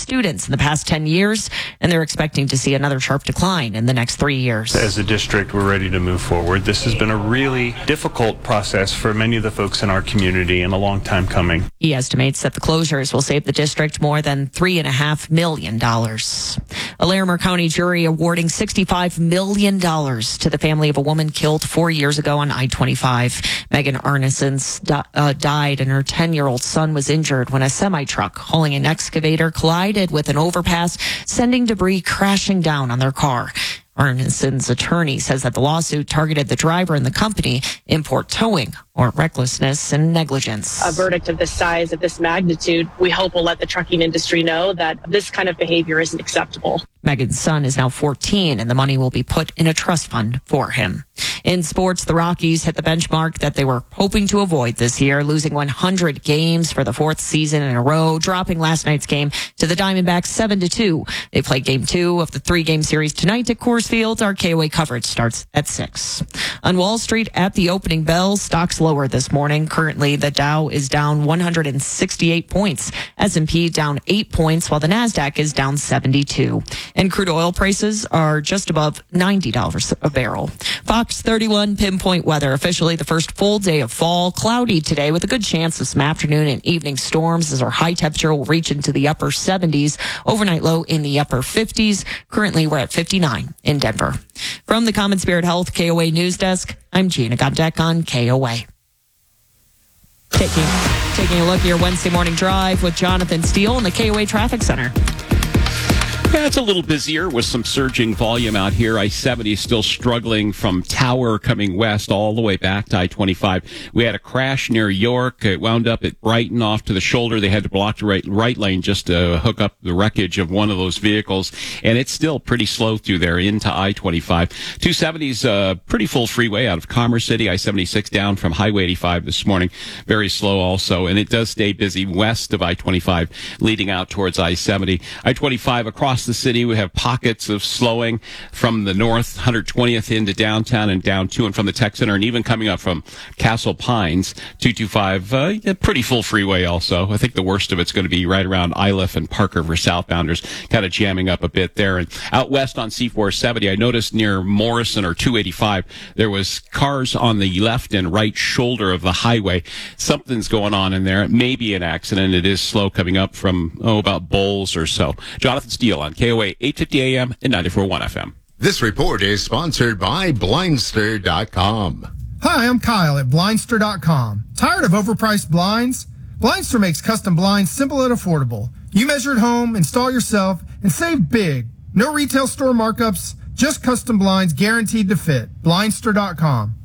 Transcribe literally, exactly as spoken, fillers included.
students in the past ten years, and they're expecting to see another sharp decline in the next three years. As a district, we're ready to move forward. This has been a really difficult process for many of the folks in our community and a long time coming. He estimates that the closures will save the district more than three and a half million dollars. A Larimer County jury awarding sixty-five million dollars to the family of a woman killed four years ago on I twenty-five. Megan Arneson di- uh, died and her ten-year-old son was injured when a semi-truck hauling an excavator collided with an overpass, sending debris crashing down on their car. Arneson's attorney says that the lawsuit targeted the driver and the company, Import Towing, or recklessness and negligence. A verdict of this size, of this magnitude, we hope will let the trucking industry know that this kind of behavior isn't acceptable. Megan's son is now fourteen, and the money will be put in a trust fund for him. In sports, the Rockies hit the benchmark that they were hoping to avoid this year, losing one hundred games for the fourth season in a row, dropping last night's game to the Diamondbacks seven to two. They play game two of the three-game series tonight at Coors Field. Our K O A coverage starts at six. On Wall Street, at the opening bell, stocks lower this morning. Currently, the Dow is down one hundred sixty-eight points. S and P down eight points, while the Nasdaq is down seventy-two. And crude oil prices are just above ninety dollars a barrel. Fox thirty-one pinpoint weather. Officially the first full day of fall. Cloudy today with a good chance of some afternoon and evening storms as our high temperature will reach into the upper seventies. Overnight low in the upper fifties. Currently we're at fifty-nine in Denver. From the Common Spirit Health K O A News Desk, I'm Gina Godek on K O A. Taking, taking a look at your Wednesday morning drive with Jonathan Steele in the K O A Traffic Center. Yeah, it's a little busier with some surging volume out here. I seventy is still struggling from Tower coming west all the way back to I twenty-five. We had a crash near York. It wound up at Brighton off to the shoulder. They had to block the right, right lane just to hook up the wreckage of one of those vehicles. And it's still pretty slow through there into I twenty-five. two seventy's a pretty full freeway out of Commerce City. I seventy-six down from Highway eighty-five this morning. Very slow also. And it does stay busy west of I twenty-five leading out towards I seventy. I twenty-five across the city, we have pockets of slowing from the north, one hundred twentieth into downtown and down to and from the tech center, and even coming up from Castle Pines, two twenty-five, uh, a pretty full freeway also. I think the worst of it's going to be right around Iliff and Parker for southbounders, kind of jamming up a bit there. And out west on C four seventy, I noticed near Morrison or two eighty-five, there was cars on the left and right shoulder of the highway. Something's going on in there. It may be an accident. It is slow coming up from, oh, about Bowles or so. Jonathan Steele on K O A eight fifty A M and ninety-four point one F M. This report is sponsored by Blindster dot com. Hi, I'm Kyle at Blindster dot com. Tired of overpriced blinds? Blindster makes custom blinds simple and affordable. You measure at home, install yourself, and save big. No retail store markups, just custom blinds guaranteed to fit. Blindster dot com.